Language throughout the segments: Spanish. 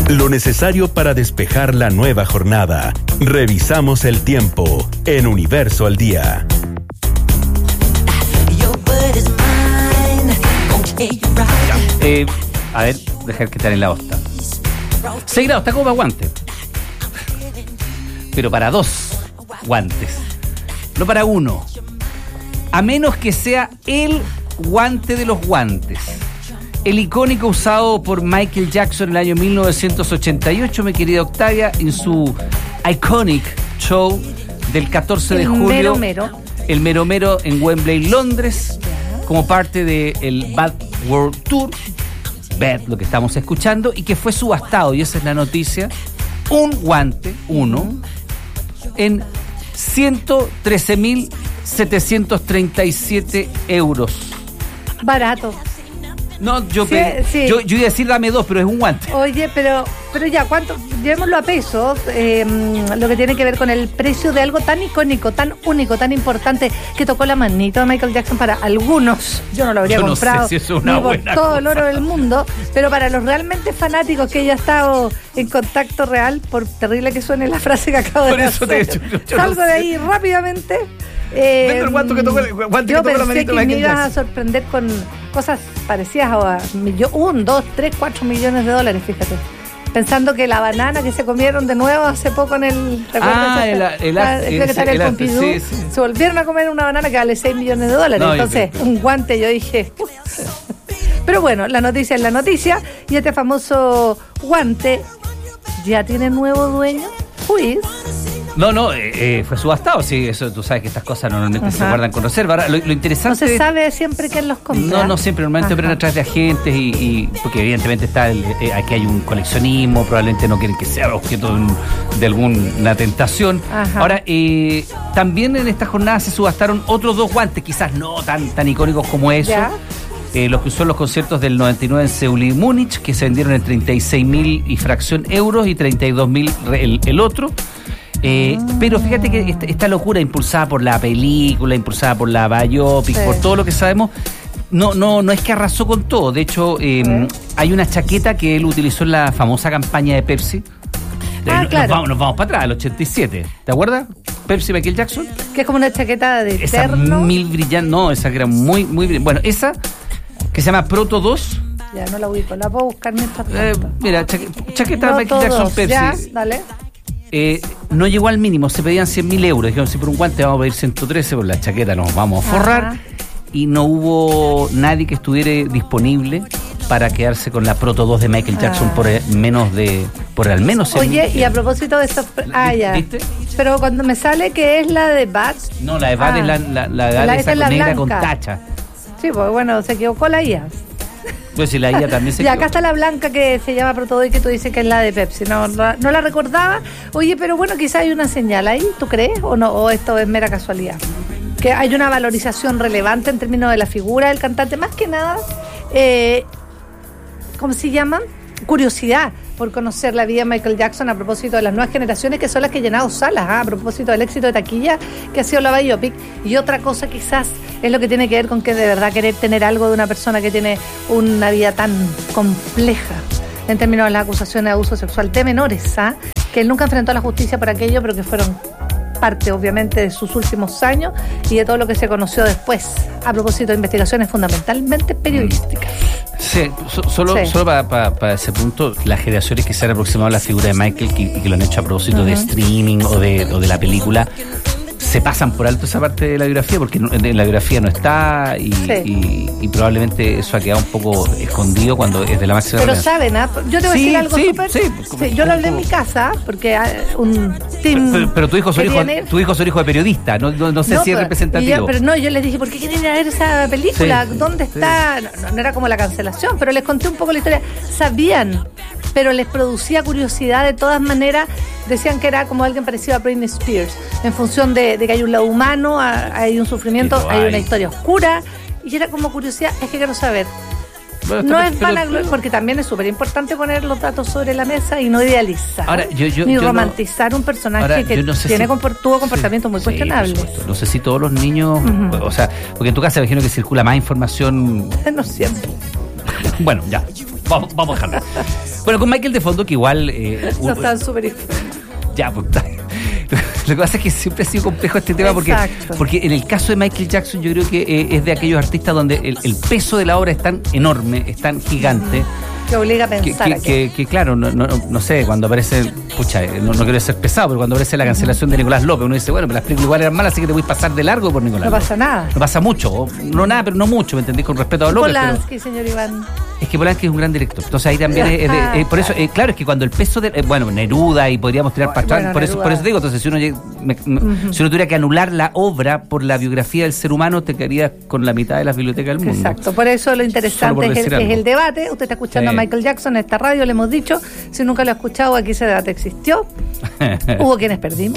Lo necesario para despejar la nueva jornada. Revisamos el tiempo en Universo al Día. A ver, dejar que estar en la hosta. 6 grados, está como para guantes. Pero para 2 guantes. No para 1. A menos que sea el guante de los guantes. El icónico usado por Michael Jackson en el año 1988, mi querida Octavia, en su Iconic Show del 14 de julio. El mero mero en Wembley, Londres, como parte del Bad World Tour. Bad, lo que estamos escuchando, y que fue subastado, y esa es la noticia. Un guante, en 113.737 euros. Barato. No, yo Sí. iba a decir dame 2, pero es un guante. Oye, pero ya, ¿cuánto? Llevémoslo a pesos, lo que tiene que ver con el precio de algo tan icónico, tan único, tan importante, que tocó la manito de Michael Jackson para algunos. Yo no lo habría comprado, sé si es una ni por buena todo cosa. el oro del mundo, pero para los realmente fanáticos que ya he estado en contacto real, por terrible que suene la frase que acabo Por de eso hacer, yo no salgo sé. de ahí rápidamente. Venga el guante que tocó la Yo pensé manito que de me Michael ibas a Jackson. sorprender con cosas parecidas a 1, 2, 3, 4 millones de dólares, fíjate. Pensando que la banana que se comieron de nuevo hace poco en el... el secretario Pompidou, sí. se volvieron a comer una banana que vale 6 millones de dólares. No, entonces, un guante, yo dije... Pero bueno, la noticia es la noticia. Y este famoso guante ya tiene nuevo dueño. Uy. No, fue subastado, sí, eso tú sabes que estas cosas normalmente se guardan con reserva. Ahora, lo No interesante... se sabe siempre quién los compra. No siempre, normalmente operan a través de agentes y porque evidentemente está aquí hay un coleccionismo, probablemente no quieren que sea objeto de alguna tentación. Ajá. Ahora, también en esta jornada se subastaron otros 2 guantes, quizás no tan icónicos como eso. ¿Ya? Los que son los conciertos del 99 en Seúl y Múnich, que se vendieron en 36.000 y fracción euros y 32.000 el otro. Pero fíjate que esta locura impulsada por la película, impulsada por la biopic, por todo lo que sabemos, no es que arrasó con todo. De hecho, hay una chaqueta que él utilizó en la famosa campaña de Pepsi. Claro. Nos vamos para atrás, al 87. ¿Te acuerdas? Pepsi, Michael Jackson. Que es como una chaqueta de Esa terno. mil brillante, no, esa que era muy brillante. Bueno, esa que se llama Proto 2. Ya no la ubico, la puedo buscar mientras tanto. Mira, chaqueta No, Michael Jackson todos. Pepsi. Ya, dale. No llegó al mínimo, se pedían 100.000 euros. Dijeron, si por un guante vamos a pedir 113, por la chaqueta nos vamos a forrar. Ajá. Y no hubo nadie que estuviera disponible para quedarse con la Proto 2 de Michael Jackson por al menos 100.000. Oye, y a propósito de esto... ya. ¿Viste? Pero cuando me sale que es la de Bad... No, la de Bad es la esa esa es la negra blanca. con tacha. Sí, pues bueno, se equivocó la IA. Pues si la IA también se Y acá equivocó. está la blanca que se llama Protodoy, que tú dices que es la de Pepsi. No la recordaba. Oye, pero bueno, quizá hay una señal ahí, ¿tú crees? ¿O no? ¿O esto es mera casualidad? Que hay una valorización relevante en términos de la figura del cantante. Más que nada, ¿cómo se llama? Curiosidad por conocer la vida de Michael Jackson a propósito de las nuevas generaciones que son las que han llenado salas, a propósito del éxito de taquilla que ha sido la biopic. Y otra cosa quizás es lo que tiene que ver con que de verdad querer tener algo de una persona que tiene una vida tan compleja en términos de las acusaciones de abuso sexual de menores, que él nunca enfrentó a la justicia por aquello, pero que fueron parte obviamente de sus últimos años y de todo lo que se conoció después a propósito de investigaciones fundamentalmente periodísticas. Sí, solo para ese punto, las generaciones que se han aproximado a la figura de Michael y que lo han hecho a propósito de streaming o de la película, se pasan por alto esa parte de la biografía porque en la biografía no está y probablemente eso ha quedado un poco escondido cuando es de la máxima Pero realidad. saben, yo te voy a decir algo súper... yo lo hablé en mi casa porque un team... Pero tu hijo es hijo de periodista, no sé si es representativo. Yo les dije, ¿por qué quieren ir a ver esa película? ¿Dónde está? No era como la cancelación, pero les conté un poco la historia. Sabían, pero les producía curiosidad de todas maneras. Decían que era como alguien parecido a Britney Spears, en función de que hay un lado humano, hay un sufrimiento, hay una historia oscura, y era como curiosidad, es que quiero saber. Bueno, no es vanagloria, porque también es súper importante poner los datos sobre la mesa y no idealizar, ahora, ni romantizar un personaje que tuvo comportamientos muy cuestionables. No sé si todos los niños, o sea, porque en tu casa me imagino que circula más información. No siempre. Bueno, ya, vamos a dejarlo. Bueno, con Michael de fondo, que igual... No están súper... Ya, pues... Lo que pasa es que siempre ha sido complejo este tema porque en el caso de Michael Jackson yo creo que es de aquellos artistas donde el peso de la obra es tan enorme, es tan gigante, que obliga a pensar que claro, no sé, cuando aparece, pucha, no quiero ser pesado, pero cuando aparece la cancelación de Nicolás López, uno dice, bueno, pero las películas igual eran malas, así que te voy a pasar de largo por Nicolás López. No pasa nada. No pasa mucho, no nada, pero no mucho, ¿me entendís? Con respeto a López. Polanski, señor Iván. Es que Polanski es un gran director. Entonces ahí también por eso, claro, es que cuando el peso de... bueno, Neruda y podríamos tirar para atrás, por eso digo, entonces si uno tuviera que anular la obra por la biografía del ser humano, te quedarías con la mitad de las bibliotecas del mundo. Exacto, por eso lo interesante es el debate. Usted está escuchando a Michael Jackson en esta radio, le hemos dicho, si nunca lo ha escuchado, aquí ese debate existió. Hubo quienes perdimos.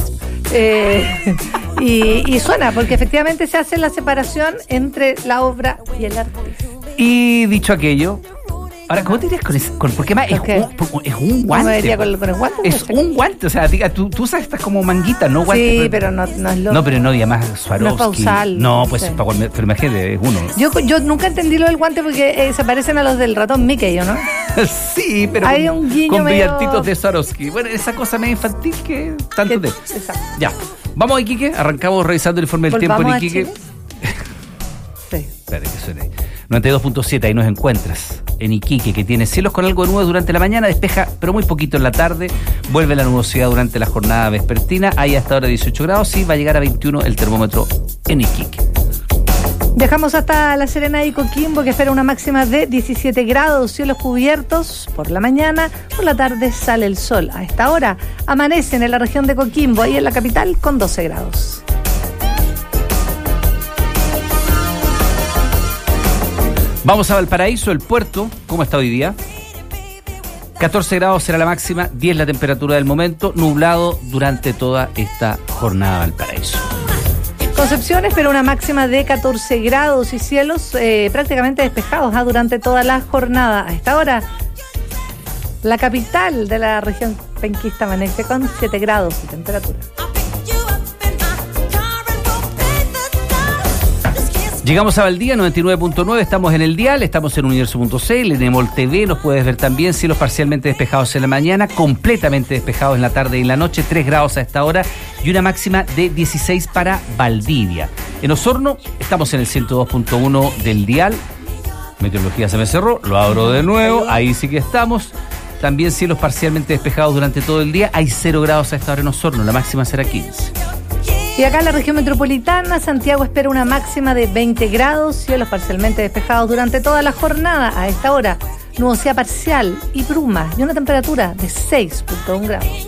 Y suena, porque efectivamente se hace la separación entre la obra y el artista. Y dicho aquello, ahora, ¿cómo te dirías porque más es un guante? ¿Cómo diría con el guante? Es un guante, o sea, tú sabes, estás como manguita, ¿no? Guante, sí, pero no es lo... No, pero no, y además Swarovski. No es para usarlo. No, pues, sí. Pero imagínate, es uno. Yo nunca entendí lo del guante porque se parecen a los del ratón Mickey, ¿no? Sí, pero hay un guiño con medio... brillantitos de Swarovski. Bueno, esa cosa medio infantil que tanto de... Exacto. Ya, vamos a Iquique, arrancamos revisando el informe del tiempo en Iquique. Sí. Espérate que suene. 92.7, ahí nos encuentras en Iquique, que tiene cielos con algo de nubes durante la mañana, despeja pero muy poquito en la tarde, vuelve la nubosidad durante la jornada vespertina, hay hasta ahora 18 grados y va a llegar a 21 el termómetro en Iquique. Dejamos hasta La Serena y Coquimbo, que espera una máxima de 17 grados, cielos cubiertos por la mañana, por la tarde sale el sol. A esta hora amanecen en la región de Coquimbo, ahí en la capital, con 12 grados. Vamos a Valparaíso, el puerto, ¿cómo está hoy día? 14 grados será la máxima, 10 la temperatura del momento, nublado durante toda esta jornada Valparaíso. Concepción espera una máxima de 14 grados y cielos prácticamente despejados durante toda la jornada. A esta hora, la capital de la región penquista amanece con 7 grados de temperatura. Llegamos a Valdía, 99.9, estamos en el dial, estamos en universo.cl, en Emol TV, nos puedes ver también, cielos parcialmente despejados en la mañana, completamente despejados en la tarde y en la noche, 3 grados a esta hora y una máxima de 16 para Valdivia. En Osorno estamos en el 102.1 del dial, meteorología se me cerró, lo abro de nuevo, ahí sí que estamos. También cielos parcialmente despejados durante todo el día, hay 0 grados a esta hora en Osorno, la máxima será 15. Y acá en la región metropolitana, Santiago espera una máxima de 20 grados, cielos parcialmente despejados durante toda la jornada. A esta hora, nubosidad parcial y brumas y una temperatura de 6.1 grados.